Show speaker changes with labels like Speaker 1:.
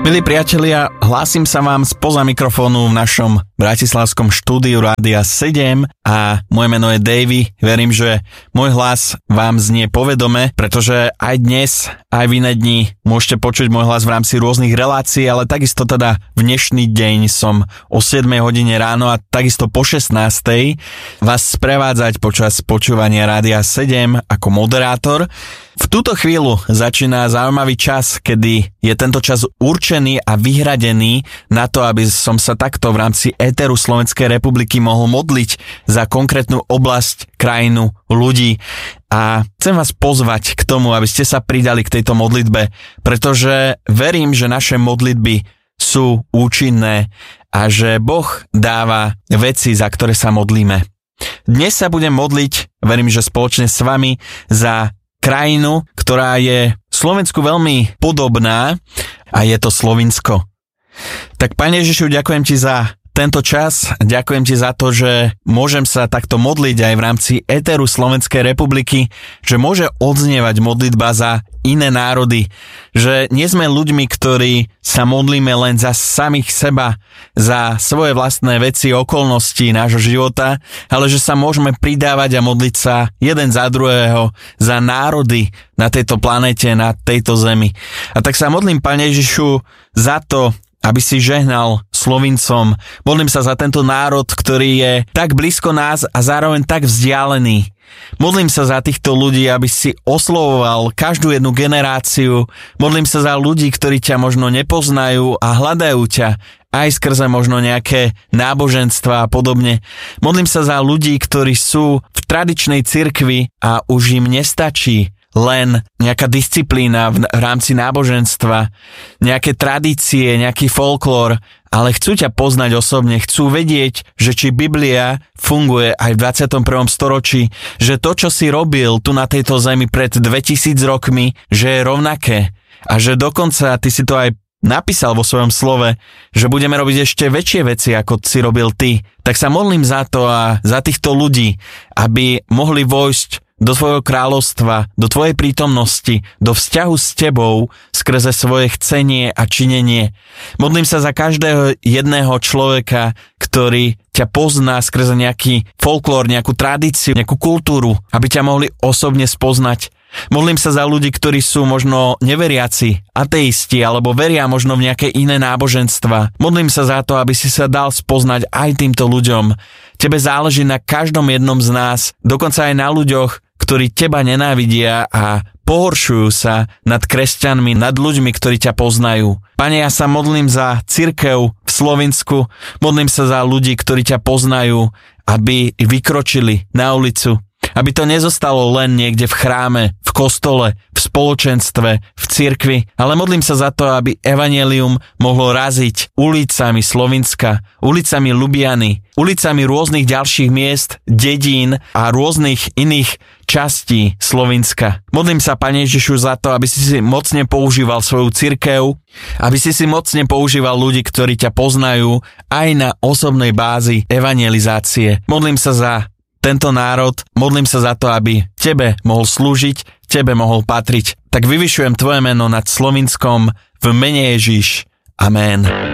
Speaker 1: Milí priatelia, hlásim sa vám spoza mikrofónu v našom bratislavskom štúdiu Rádia 7 a moje meno je Davy. Verím, že môj hlas vám znie povedome, pretože aj dnes, aj v iné dni môžete počuť môj hlas v rámci rôznych relácií, ale takisto teda v dnešný deň som o 7 hodine ráno a takisto po 16 vás sprevádzať počas počúvania Rádia 7 ako moderátor. V túto chvíľu začína zaujímavý čas, kedy je tento čas určený a vyhradený na to, aby som sa takto v rámci éteru Slovenskej republiky mohol modliť za konkrétnu oblasť, krajinu, ľudí. A chcem vás pozvať k tomu, aby ste sa pridali k tejto modlitbe, pretože verím, že naše modlitby sú účinné a že Boh dáva veci, za ktoré sa modlíme. Dnes sa budem modliť, verím, že spoločne s vami, za krajinu, ktorá je Slovensku veľmi podobná a je to Slovinsko. Tak Pane Ježišu, ďakujem Ti za tento čas, ďakujem Ti za to, že môžem sa takto modliť aj v rámci éteru Slovenskej republiky, že môže odznievať modlitba za iné národy, že nie sme ľuďmi, ktorí sa modlíme len za samých seba, za svoje vlastné veci, okolnosti nášho života, ale že sa môžeme pridávať a modliť sa jeden za druhého, za národy na tejto planete, na tejto zemi. A tak sa modlím, Pane Ježišu, za to, aby si žehnal Slovincom. Modlím sa za tento národ, ktorý je tak blízko nás a zároveň tak vzdialený. Modlím sa za týchto ľudí, aby si oslovoval každú jednu generáciu. Modlím sa za ľudí, ktorí ťa možno nepoznajú a hľadajú ťa aj skrze možno nejaké náboženstva a podobne. Modlím sa za ľudí, ktorí sú v tradičnej cirkvi a už im nestačí len nejaká disciplína v rámci náboženstva, nejaké tradície, nejaký folklór, ale chcú ťa poznať osobne, chcú vedieť, že či Biblia funguje aj v 21. storočí, že to, čo si robil tu na tejto zemi pred 2000 rokmi, že je rovnaké a že dokonca ty si to aj napísal vo svojom slove, že budeme robiť ešte väčšie veci, ako si robil ty. Tak sa modlím za to a za týchto ľudí, aby mohli vojsť do tvojho kráľovstva, do tvojej prítomnosti, do vzťahu s tebou skrze svoje chcenie a činenie. Modlím sa za každého jedného človeka, ktorý ťa pozná skrze nejaký folklór, nejakú tradíciu, nejakú kultúru, aby ťa mohli osobne spoznať. Modlím sa za ľudí, ktorí sú možno neveriaci, ateisti, alebo veria možno v nejaké iné náboženstva. Modlím sa za to, aby si sa dal spoznať aj týmto ľuďom. Tebe záleží na každom jednom z nás, dokonca aj na ľuďoch, ktorí teba nenávidia a pohoršujú sa nad kresťanmi, nad ľuďmi, ktorí ťa poznajú. Pane, ja sa modlím za cirkev v Slovinsku, modlím sa za ľudí, ktorí ťa poznajú, aby vykročili na ulicu, aby to nezostalo len niekde v chráme, v kostole, v spoločenstve, v cirkvi, ale modlím sa za to, aby evanjelium mohlo raziť ulicami Slovinska, ulicami Lubiany, ulicami rôznych ďalších miest, dedín a rôznych iných častí Slovinska. Modlím sa, Pane Ježišu, za to, aby si mocne používal svoju cirkev, aby si mocne používal ľudí, ktorí ťa poznajú aj na osobnej bázi evangelizácie. Modlím sa za tento národ, modlím sa za to, aby tebe mohol slúžiť, tebe mohol patriť. Tak vyvyšujem tvoje meno nad Slovinskom v mene Ježiš. Amen.